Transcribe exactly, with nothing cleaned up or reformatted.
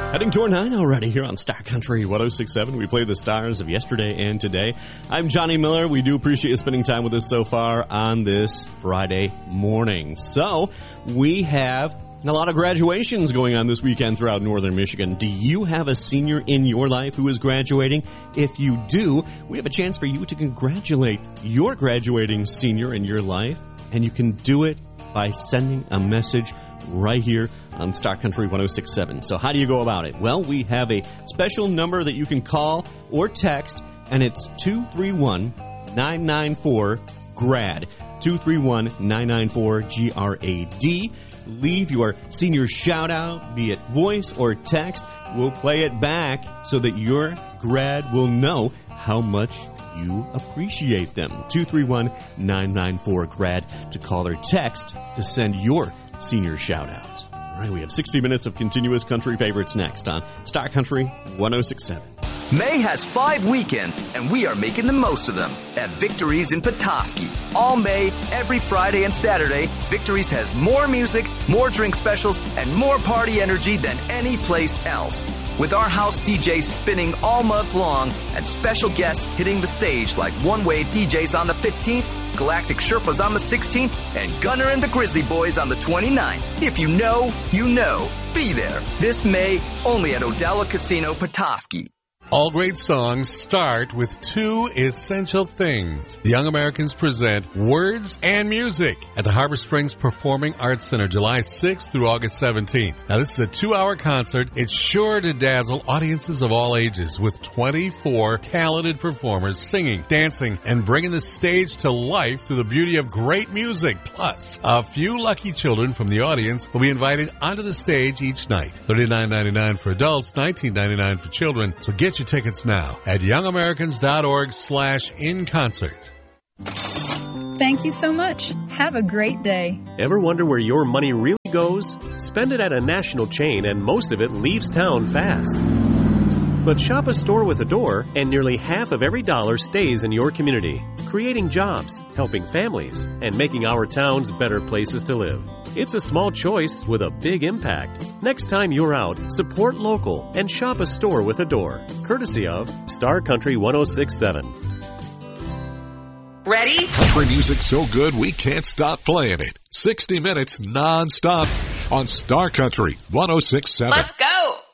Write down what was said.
Heading toward nine already here on Star Country one oh six point seven. We play the stars of yesterday and today. I'm Johnny Miller. We do appreciate you spending time with us so far on this Friday morning. So, we have a lot of graduations going on this weekend throughout northern Michigan. Do you have a senior in your life who is graduating? If you do, we have a chance for you to congratulate your graduating senior in your life, and you can do it by sending a message right here on Star Country one oh six point seven. So how do you go about it? Well, we have a special number that you can call or text, and it's two three one, nine nine four, G R A D. two three one, nine nine four, G R A D. Leave your senior shout-out, be it voice or text. We'll play it back so that your grad will know how much you appreciate them. two three one, nine nine four, G R A D to call or text to send your senior shout-out. All right, we have sixty minutes of continuous country favorites next on Star Country one oh six point seven. May has five weekends, and we are making the most of them at Victories in Petoskey. All May, every Friday and Saturday, Victories has more music, more drink specials, and more party energy than any place else. With our house D Js spinning all month long and special guests hitting the stage like One Way D Js on the fifteenth, Galactic Sherpas on the sixteenth, and Gunner and the Grizzly Boys on the twenty-ninth. If you know, you know. Be there this May, only at Odella Casino, Petoskey. All great songs start with two essential things. The Young Americans present Words and Music at the Harbor Springs Performing Arts Center, July sixth through August seventeenth. Now, this is a two-hour concert. It's sure to dazzle audiences of all ages with twenty-four talented performers singing, dancing, and bringing the stage to life through the beauty of great music. Plus, a few lucky children from the audience will be invited onto the stage each night. thirty-nine ninety-nine for adults, nineteen ninety-nine for children. So get your tickets now at youngamericans.org slash in concert. Thank you so much. Have a great day. Ever wonder where your money really goes? Spend it at a national chain and most of it leaves town fast. But shop a store with a door and nearly half of every dollar stays in your community, creating jobs, helping families, and making our towns better places to live. It's a small choice with a big impact. Next time you're out, support local and shop a store with a door, courtesy of Star Country one oh six point seven. Ready? Country music so good we can't stop playing it. sixty minutes non-stop on Star Country one oh six point seven. Let's go!